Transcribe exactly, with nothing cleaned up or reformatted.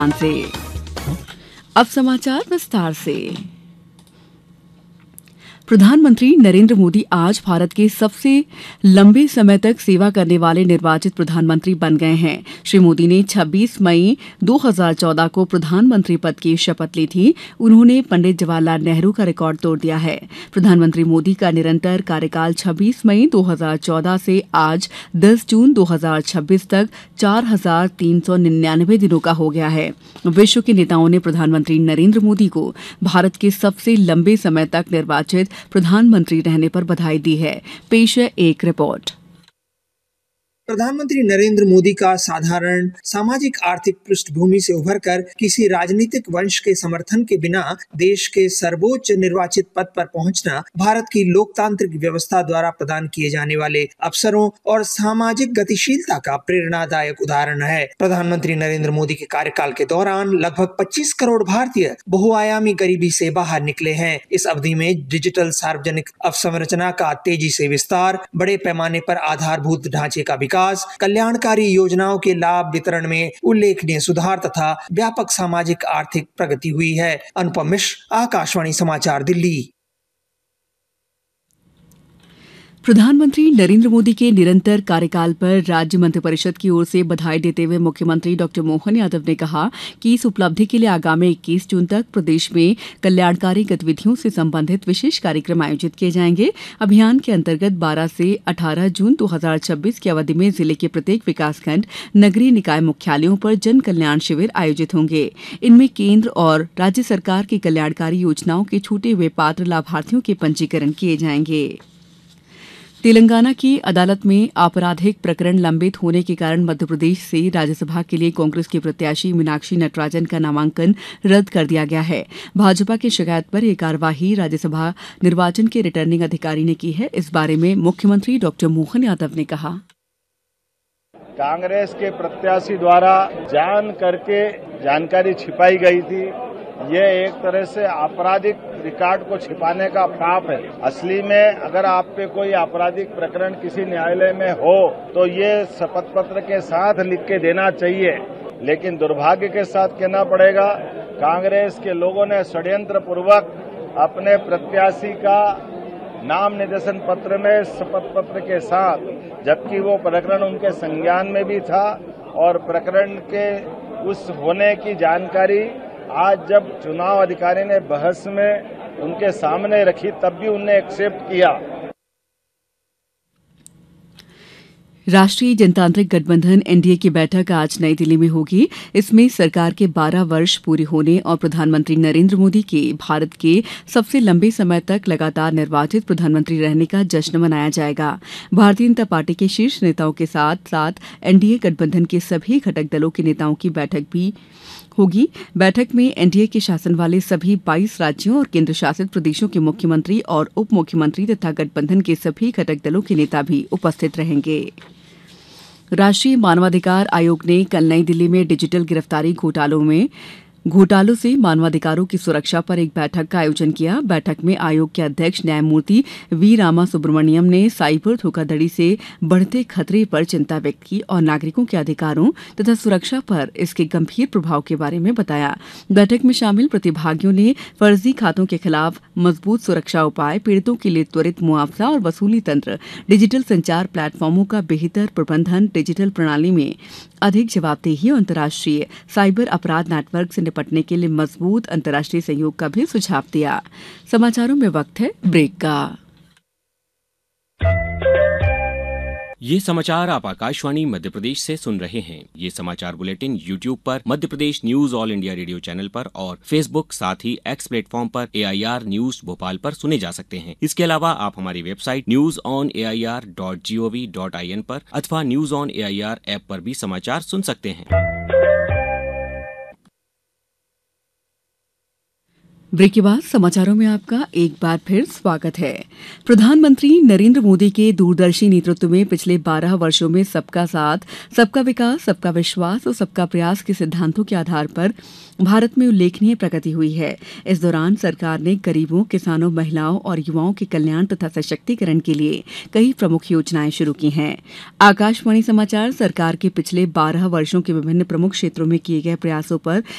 से। अब समाचार विस्तार से। प्रधानमंत्री नरेंद्र मोदी आज भारत के सबसे लंबे समय तक सेवा करने वाले निर्वाचित प्रधानमंत्री बन गए हैं। श्री मोदी ने छब्बीस मई दो हज़ार चौदह को प्रधानमंत्री पद की शपथ ली थी। उन्होंने पंडित जवाहरलाल नेहरू का रिकॉर्ड तोड़ दिया है। प्रधानमंत्री मोदी का निरंतर कार्यकाल छब्बीस मई दो हज़ार चौदह से आज दस जून दो हज़ार छब्बीस तक चार हजार तीन सौ निन्यानवे दिनों का हो गया है। विश्व के नेताओं ने प्रधानमंत्री नरेंद्र मोदी को भारत के सबसे लंबे समय तक निर्वाचित प्रधानमंत्री रहने पर बधाई दी है। पेश है एक रिपोर्ट। प्रधानमंत्री नरेंद्र मोदी का साधारण सामाजिक आर्थिक पृष्ठभूमि से उभरकर किसी राजनीतिक वंश के समर्थन के बिना देश के सर्वोच्च निर्वाचित पद पर पहुंचना भारत की लोकतांत्रिक व्यवस्था द्वारा प्रदान किए जाने वाले अवसरों और सामाजिक गतिशीलता का प्रेरणादायक उदाहरण है। प्रधानमंत्री नरेंद्र मोदी के कार्यकाल के दौरान लगभग पच्चीस करोड़ भारतीय बहुआयामी गरीबी से बाहर निकले हैं। इस अवधि में डिजिटल सार्वजनिक अवसंरचना का तेजी से विस्तार, बड़े पैमाने पर आधारभूत ढांचे का विकास, कल्याणकारी योजनाओं के लाभ वितरण में उल्लेखनीय सुधार तथा व्यापक सामाजिक आर्थिक प्रगति हुई है। अनुपम मिश्र, आकाशवाणी समाचार, दिल्ली। प्रधानमंत्री नरेंद्र मोदी के निरंतर कार्यकाल पर राज्य मंत्रिपरिषद की ओर से बधाई देते हुए मुख्यमंत्री डॉक्टर मोहन यादव ने कहा कि इस उपलब्धि के लिए आगामी इक्कीस जून तक प्रदेश में कल्याणकारी गतिविधियों से संबंधित विशेष कार्यक्रम आयोजित किए जाएंगे। अभियान के अंतर्गत बारह से अठारह जून दो हज़ार छब्बीस की अवधि में जिले के प्रत्येक विकासखंड, नगरीय निकाय मुख्यालयों पर जन कल्याण शिविर आयोजित होंगे। इनमें केंद्र और राज्य सरकार की कल्याणकारी योजनाओं के छूटे हुए पात्र लाभार्थियों के पंजीकरण किए जाएंगे। तेलंगाना की अदालत में आपराधिक प्रकरण लंबित होने के कारण मध्यप्रदेश से राज्यसभा के लिए कांग्रेस की प्रत्याशी मीनाक्षी नटराजन का नामांकन रद्द कर दिया गया है। भाजपा की शिकायत पर यह कार्यवाही राज्यसभा निर्वाचन के रिटर्निंग अधिकारी ने की है। इस बारे में मुख्यमंत्री डॉक्टर मोहन यादव ने कहा, कांग्रेस के प्रत्याशी द्वारा जान करके जानकारी छिपाई गई थी। ये एक तरह से आपराधिक रिकॉर्ड को छिपाने का पाप है। असली में अगर आप पे कोई आपराधिक प्रकरण किसी न्यायालय में हो तो ये शपथ पत्र के साथ लिख के देना चाहिए। लेकिन दुर्भाग्य के साथ कहना पड़ेगा, कांग्रेस के लोगों ने षड्यंत्र पूर्वक अपने प्रत्याशी का नाम निर्देशन पत्र में शपथ पत्र के साथ, जबकि वो प्रकरण उनके संज्ञान में भी था और प्रकरण के उस होने की जानकारी आज जब चुनाव अधिकारी ने बहस में उनके सामने रखी तब भी उन्हें एक्सेप्ट किया। राष्ट्रीय जनतांत्रिक गठबंधन एनडीए की बैठक आज नई दिल्ली में होगी। इसमें सरकार के बारह वर्ष पूरे होने और प्रधानमंत्री नरेंद्र मोदी के भारत के सबसे लंबे समय तक लगातार निर्वाचित प्रधानमंत्री रहने का जश्न मनाया जाएगा। भारतीय जनता पार्टी के शीर्ष नेताओं के साथ साथ एनडीए गठबंधन के सभी घटक दलों के नेताओं की बैठक भी होगी। बैठक में एनडीए के शासन वाले सभी बाईस राज्यों और केंद्र शासित प्रदेशों के मुख्यमंत्री और उप मुख्यमंत्री तथा गठबंधन के सभी घटक दलों के नेता भी उपस्थित रहेंगे। राष्ट्रीय मानवाधिकार आयोग ने कल नई दिल्ली में डिजिटल गिरफ्तारी घोटालों में घोटालों से मानवाधिकारों की सुरक्षा पर एक बैठक का आयोजन किया। बैठक में आयोग के अध्यक्ष न्यायमूर्ति वी रामा सुब्रमण्यम ने साइबर धोखाधड़ी से बढ़ते खतरे पर चिंता व्यक्त की और नागरिकों के अधिकारों तथा सुरक्षा पर इसके गंभीर प्रभाव के बारे में बताया। बैठक में शामिल प्रतिभागियों ने फर्जी खातों के खिलाफ मजबूत सुरक्षा उपाय, पीड़ितों के लिए त्वरित मुआवजा और वसूली तंत्र, डिजिटल संचार प्लेटफॉर्मों का बेहतर प्रबंधन, डिजिटल प्रणाली में अधिक जवाबदेही और अंतर्राष्ट्रीय साइबर अपराध नेटवर्क से निपटने के लिए मजबूत अंतर्राष्ट्रीय सहयोग का भी सुझाव दिया। समाचारों में वक्त है ब्रेक का। ये समाचार आप आकाशवाणी मध्य प्रदेश से सुन रहे हैं। ये समाचार बुलेटिन यूट्यूब पर Madhya Pradesh news all India radio channel पर और फेसबुक साथ ही एक्स प्लेटफॉर्म पर एआईआर न्यूज भोपाल पर सुने जा सकते हैं। इसके अलावा आप हमारी website news on A I R dot G O V dot I N पर अथवा news on A I R app पर भी समाचार सुन सकते हैं। ब्रेक के बाद समाचारों में आपका एक बार फिर स्वागत है। प्रधानमंत्री नरेंद्र मोदी के दूरदर्शी नेतृत्व में पिछले बारह वर्षों में सबका साथ, सबका विकास, सबका विश्वास और सबका प्रयास के सिद्धांतों के आधार पर भारत में उल्लेखनीय प्रगति हुई है। इस दौरान सरकार ने गरीबों, किसानों, महिलाओं और युवाओं के कल्याण तथा सशक्तिकरण के लिए कई प्रमुख योजनाएं शुरू की हैं। आकाशवाणी समाचार सरकार के पिछले बारह वर्षों के विभिन्न प्रमुख क्षेत्रों में किए गए प्रयासों पर